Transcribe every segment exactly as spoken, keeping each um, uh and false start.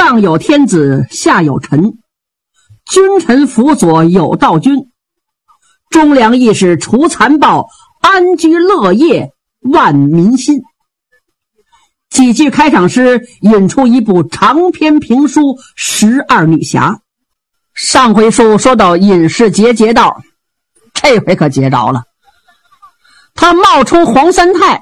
上有天子，下有臣，君臣辅佐有道君，忠良义士除残暴，安居乐业万民心。几句开场诗引出一部长篇评书《十二女侠》。上回书说到尹世杰劫道，这回可劫着了，他冒充黄三太，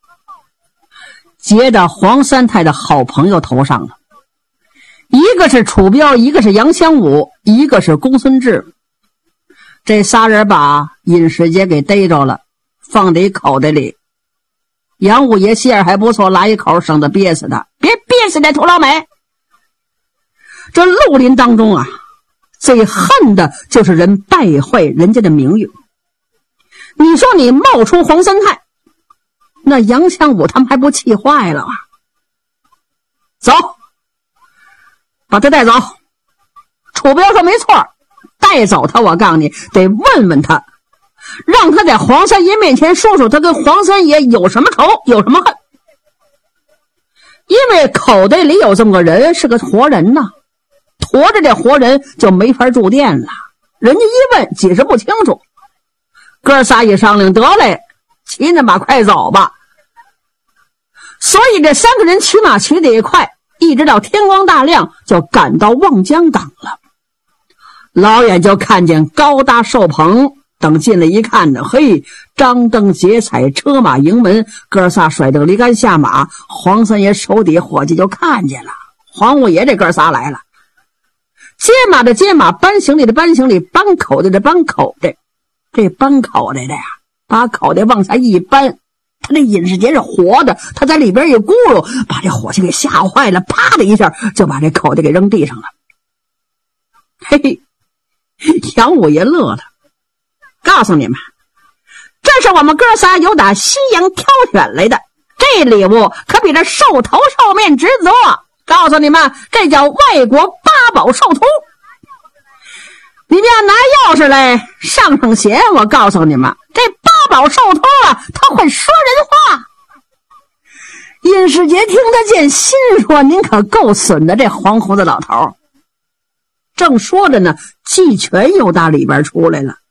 劫到黄三太的好朋友头上了。一个是楚标，一个是杨香武，一个是公孙志。这仨人把尹世杰给逮着了，放在一口袋里。杨五爷心眼还不错，拉一口省得憋死他，别憋死那土老美。这绿林当中啊，最恨的就是人败坏人家的名誉。你说你冒充黄三太，那杨香武他们还不气坏了啊？走，把他带走。楚标说没错，带走他我告诉你得问问他，让他在黄三爷面前说说他跟黄三爷有什么仇有什么恨。因为口袋里有这么个人，是个活人呐，驮着这活人就没法住店了，人家一问解释不清楚。哥仨一商量，得嘞，骑那马快走吧。所以这三个人骑马骑得也快，一直到天光大亮就赶到望江港了。老远就看见高大寿棚，等进来一看呢，嘿，张灯结彩，车马迎门，哥仨甩蹬离杆下马，黄三爷手底伙计就看见了，黄五爷这哥仨来了。接马的接马，搬行李的搬行李，搬口袋的搬口袋。这搬口袋的呀，把口袋往下一搬，他这尹世杰是活的，他在里边一咕噜，把这伙计给吓坏了，啪的一下就把这口袋给扔地上了。嘿嘿，杨五爷乐了，告诉你们，这是我们哥仨由打西洋挑选来的，这礼物可比这兽头兽面值多。告诉你们，这叫外国八宝兽图。你们要拿钥匙来上上弦，我告诉你们，这八宝兽图啊，他会说人话。尹世杰听得见，心说您可够损的，这黄胡子老头。正说着呢，季全又打里边出来了。